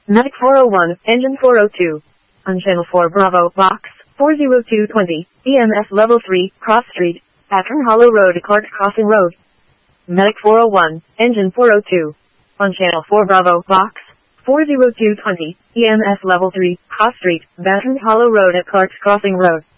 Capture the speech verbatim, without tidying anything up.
Medic four oh one, engine four oh two. On channel four Bravo, box four oh two twenty, E M S level three, Cross Street, Pattern Hollow Road, Clark Crossing Road. Medic four oh one, engine four oh two. On channel four Bravo, box four oh two twenty, E M S level three, Cross Street, Pattern Hollow Road at Clark's Crossing Road.